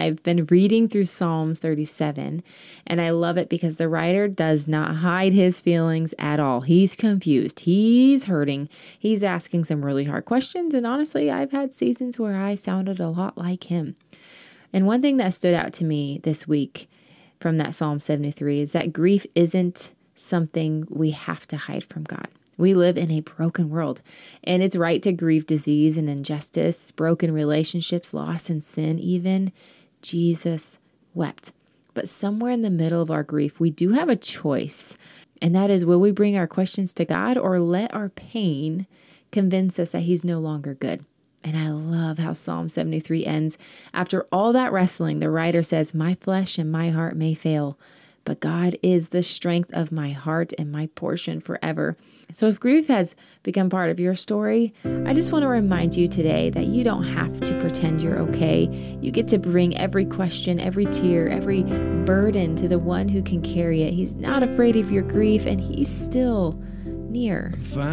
I've been reading through Psalms 37, and I love it because the writer does not hide his feelings at all. He's confused. He's hurting. He's asking some really hard questions, and honestly, I've had seasons where I sounded a lot like him. And one thing that stood out to me this week from that Psalm 73 is that grief isn't something we have to hide from God. We live in a broken world, and it's right to grieve disease and injustice, broken relationships, loss and sin. Even Jesus wept. But somewhere in the middle of our grief, we do have a choice, and that is, will we bring our questions to God or let our pain convince us that he's no longer good? And I love how Psalm 73 ends. After all that wrestling, the writer says, "My flesh and my heart may fail, but God is the strength of my heart and my portion forever." So if grief has become part of your story, I just want to remind you today that you don't have to pretend you're okay. You get to bring every question, every tear, every burden to the one who can carry it. He's not afraid of your grief, and he's still near.